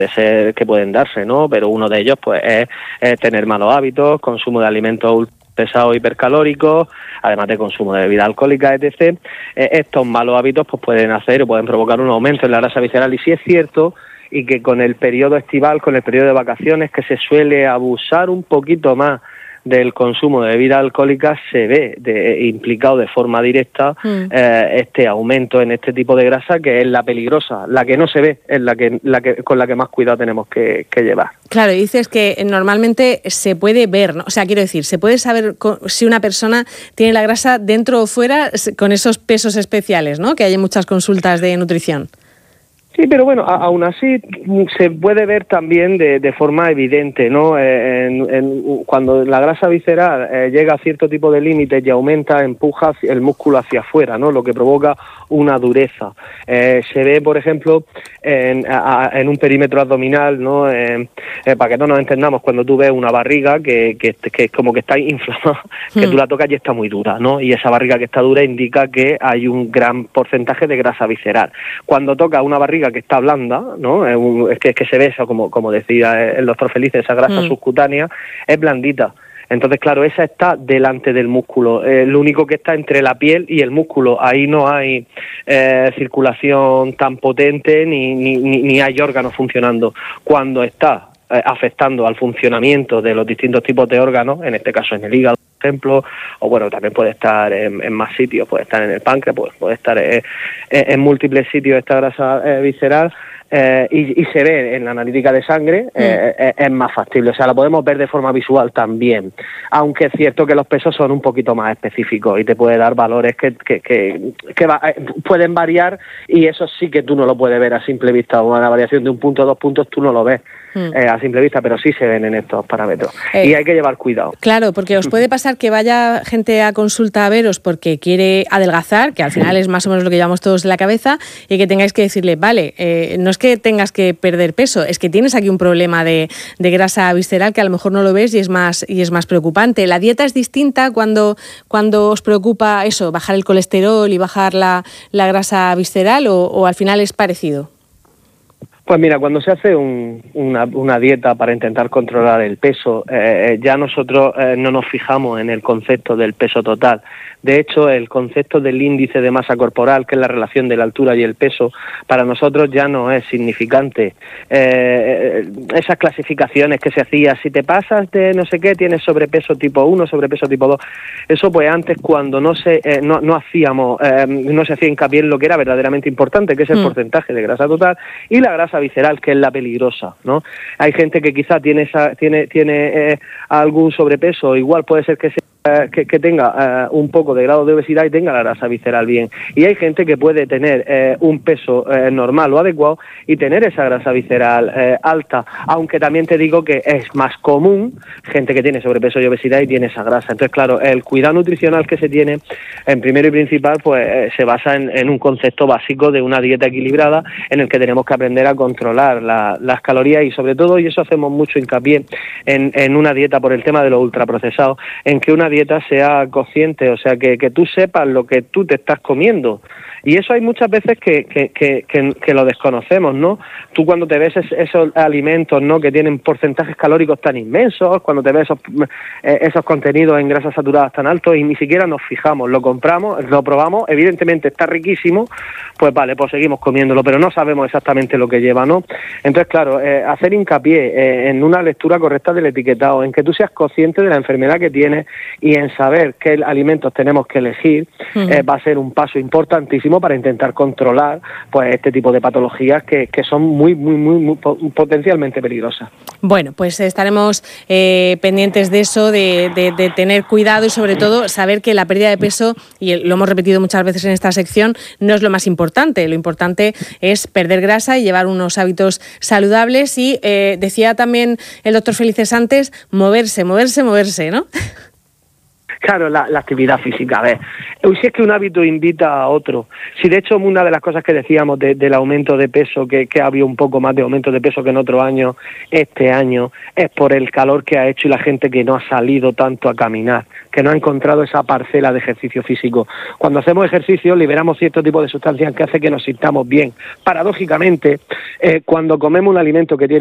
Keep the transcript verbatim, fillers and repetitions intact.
ser que pueden darse, ¿no? Pero uno de ellos pues es, es tener malos hábitos, consumo de alimentos pesados hipercalóricos, además de consumo de bebidas alcohólicas, etcétera. Eh, estos malos hábitos pues pueden hacer o pueden provocar un aumento en la grasa visceral, y sí es cierto y que con el periodo estival, con el periodo de vacaciones, que se suele abusar un poquito más del consumo de bebidas alcohólicas, se ve de, implicado de forma directa mm. eh, este aumento en este tipo de grasa, que es la peligrosa, la que no se ve, es la que, la que con la que más cuidado tenemos que, que llevar. Claro, dices que normalmente se puede ver, ¿no? O sea, quiero decir, se puede saber si una persona tiene la grasa dentro o fuera con esos pesos especiales, ¿no? Que hay en muchas consultas de nutrición. Sí, pero bueno, a, aún así se puede ver también de, de forma evidente, ¿no? Eh, en, en, cuando la grasa visceral eh, llega a cierto tipo de límites y aumenta, empuja el músculo hacia afuera, ¿no? Lo que provoca una dureza. Eh, se ve, por ejemplo, en, a, en un perímetro abdominal, ¿no? Eh, eh, para que no nos entendamos, cuando tú ves una barriga que, que, que es como que está inflamada, que tú la tocas y está muy dura, ¿no? Y esa barriga que está dura indica que hay un gran porcentaje de grasa visceral. Cuando toca una barriga que está blanda, ¿no? Es, un, es, que, es que se ve eso, como, como decía el doctor Felice, esa grasa mm. subcutánea es blandita. Entonces, claro, esa está delante del músculo. Eh, lo único que está entre la piel y el músculo. Ahí no hay eh, circulación tan potente ni, ni, ni, ni hay órganos funcionando. Cuando está eh, afectando al funcionamiento de los distintos tipos de órganos, en este caso en el hígado, por ejemplo, o bueno, también puede estar en, en más sitios, puede estar en el páncreas, puede, puede estar en, en múltiples sitios esta grasa eh, visceral, eh, y, y se ve en la analítica de sangre, eh, mm. es, es más factible, o sea, la podemos ver de forma visual también, aunque es cierto que los pesos son un poquito más específicos y te puede dar valores que, que, que, que va, eh, pueden variar, y eso sí que tú no lo puedes ver a simple vista, o una variación de un punto o dos puntos tú no lo ves. Mm. Eh, a simple vista, pero sí se ven en estos parámetros. Eh, y hay que llevar cuidado. Claro, porque os puede pasar que vaya gente a consulta a veros porque quiere adelgazar, que al final es más o menos lo que llevamos todos en la cabeza, y que tengáis que decirle, vale, eh, no es que tengas que perder peso, es que tienes aquí un problema de, de grasa visceral que a lo mejor no lo ves y es más y es más preocupante. ¿La dieta es distinta cuando, cuando os preocupa eso, bajar el colesterol y bajar la, la grasa visceral, o, o al final es parecido? Pues mira, cuando se hace un, una, una dieta para intentar controlar el peso, eh, ya nosotros eh, no nos fijamos en el concepto del peso total. De hecho, el concepto del índice de masa corporal, que es la relación de la altura y el peso, para nosotros ya no es significante. Eh, esas clasificaciones que se hacían, si te pasas de no sé qué, tienes sobrepeso tipo uno, sobrepeso tipo dos, eso pues antes cuando no se eh, no, no hacíamos, eh, no se hacía hincapié en lo que era verdaderamente importante, que es el mm. porcentaje de grasa total y la grasa visceral, que es la peligrosa, ¿no? Hay gente que quizá tiene esa, tiene, tiene eh, algún sobrepeso, igual puede ser que sea Que, que tenga uh, un poco de grado de obesidad y tenga la grasa visceral bien. Y hay gente que puede tener eh, un peso eh, normal o adecuado y tener esa grasa visceral eh, alta, aunque también te digo que es más común gente que tiene sobrepeso y obesidad y tiene esa grasa. Entonces, claro, el cuidado nutricional que se tiene, en primero y principal, pues eh, se basa en, en un concepto básico de una dieta equilibrada en el que tenemos que aprender a controlar la, las calorías y sobre todo, y eso hacemos mucho hincapié en, en una dieta por el tema de los ultraprocesados, en que una dieta sea consciente, o sea, que, que tú sepas lo que tú te estás comiendo. Y eso hay muchas veces que, que, que, que, que lo desconocemos, ¿no? Tú cuando te ves es, esos alimentos, ¿no?, que tienen porcentajes calóricos tan inmensos, cuando te ves esos, eh, esos contenidos en grasas saturadas tan altos y ni siquiera nos fijamos, lo compramos, lo probamos, evidentemente está riquísimo, pues vale, pues seguimos comiéndolo, pero no sabemos exactamente lo que lleva, ¿no? Entonces, claro, eh, hacer hincapié eh, en una lectura correcta del etiquetado, en que tú seas consciente de la enfermedad que tienes y en saber qué alimentos tenemos que elegir, uh-huh. eh, va a ser un paso importantísimo para intentar controlar pues este tipo de patologías que, que son muy, muy, muy, muy potencialmente peligrosas. Bueno, pues estaremos eh, pendientes de eso, de, de, de tener cuidado y sobre todo saber que la pérdida de peso, y lo hemos repetido muchas veces en esta sección, no es lo más importante. Lo importante es perder grasa y llevar unos hábitos saludables y eh, decía también el doctor Felices antes, moverse, moverse, moverse, ¿no? Claro, la, la actividad física, a ver, si es que un hábito invita a otro. Si de hecho una de las cosas que decíamos de, del aumento de peso, que, que ha habido un poco más de aumento de peso que en otros años, este año, es por el calor que ha hecho y la gente que no ha salido tanto a caminar, que no ha encontrado esa parcela de ejercicio físico. Cuando hacemos ejercicio liberamos cierto tipo de sustancias que hace que nos sintamos bien. Paradójicamente, eh, cuando comemos un alimento que tiene